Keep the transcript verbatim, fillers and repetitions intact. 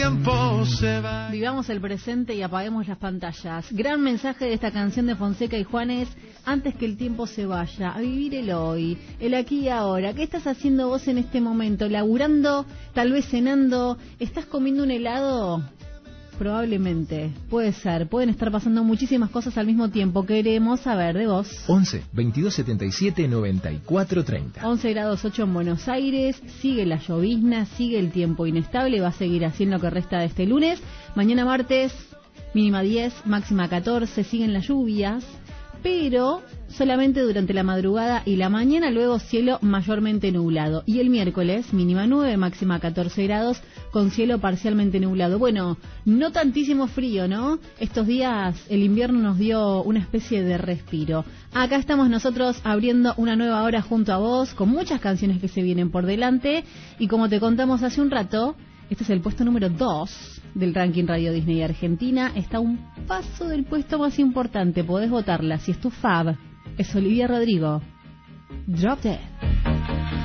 Vivamos el presente y apaguemos las pantallas. Gran mensaje de esta canción de Fonseca y Juanes. Antes que el tiempo se vaya, a vivir el hoy, el aquí y ahora. ¿Qué estás haciendo vos en este momento? ¿Laburando? ¿Tal vez cenando? ¿Estás comiendo un helado? Probablemente, puede ser, pueden estar pasando muchísimas cosas al mismo tiempo. Queremos saber de vos. once, veintidós setenta y siete, noventa y cuatro treinta. once grados ocho en Buenos Aires, sigue la llovizna, sigue el tiempo inestable, va a seguir así en lo que resta de este lunes. Mañana martes, mínima diez, máxima catorce, siguen las lluvias, pero solamente durante la madrugada y la mañana, luego cielo mayormente nublado. Y el miércoles, mínima nueve, máxima catorce grados, con cielo parcialmente nublado. Bueno, no tantísimo frío, ¿no? Estos días el invierno nos dio una especie de respiro. Acá estamos nosotros abriendo una nueva hora junto a vos, con muchas canciones que se vienen por delante. Y como te contamos hace un rato, este es el puesto número dos del ranking Radio Disney Argentina. Está a un paso del puesto más importante, podés votarla. Si es tu fab, es Olivia Rodrigo. Drop Dead.